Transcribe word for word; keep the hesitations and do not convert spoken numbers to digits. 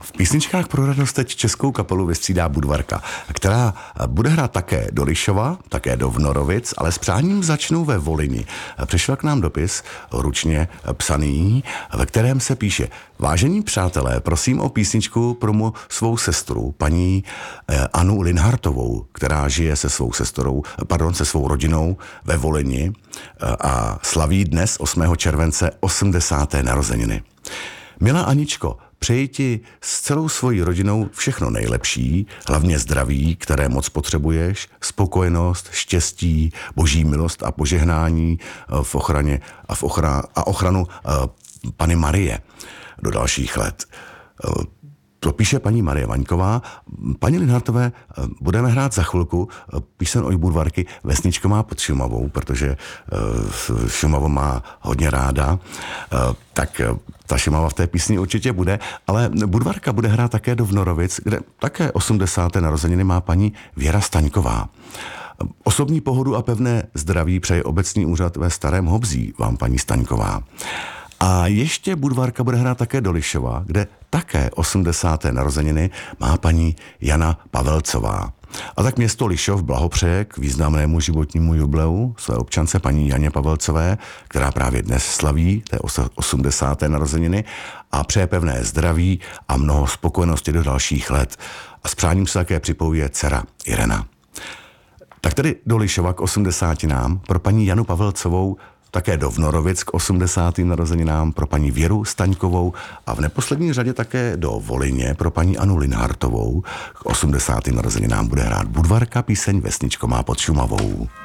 V písničkách pro radost teď českou kapelu vystřídá Budvarka, která bude hrát také do Lišova, také do Vnorovic, ale s přáním začnou ve Volyni. Přišel k nám dopis, ručně psaný, ve kterém se píše: Vážení přátelé, prosím o písničku pro mou svou sestru, paní Anu Linhartovou, která žije se svou sestrou, pardon, se svou rodinou ve Volyni a slaví dnes osmého července osmdesáté narozeniny. Milá Aničko, přeji ti s celou svojí rodinou všechno nejlepší, hlavně zdraví, které moc potřebuješ, spokojenost, štěstí, boží milost a požehnání v ochraně a, v ochra, a ochranu Panny Marie do dalších let. To píše paní Marie Vaňková. Paní Linhartové budeme hrát za chvilku píseň od Budvarky Vesničko má pod Šumavou, protože Šumavu má hodně ráda, tak ta Šumava v té písni určitě bude, ale Budvarka bude hrát také do Vnorovic, kde také osmdesáté narozeniny má paní Věra Staňková. Osobní pohodu a pevné zdraví přeje obecní úřad ve Starém Hobzí vám paní Staňková. A ještě Budvarka bude hrát také do Lišova, kde také osmdesáté narozeniny má paní Jana Pavelcová. A tak město Lišov blahopřeje k významnému životnímu jubileu své občance paní Janě Pavelcové, která právě dnes slaví té osmdesáté narozeniny, a přeje pevné zdraví a mnoho spokojenosti do dalších let. A s přáním se také připojuje dcera Irena. Tak tedy do Lišova k osmdesátinám pro paní Janu Pavelcovou, také do Vnorovic k osmdesátým narozeninám pro paní Věru Staňkovou a v neposlední řadě také do Volyně pro paní Anu Linhartovou. K osmdesátým narozeninám bude hrát Budvarka píseň Vesničko má pod Šumavou.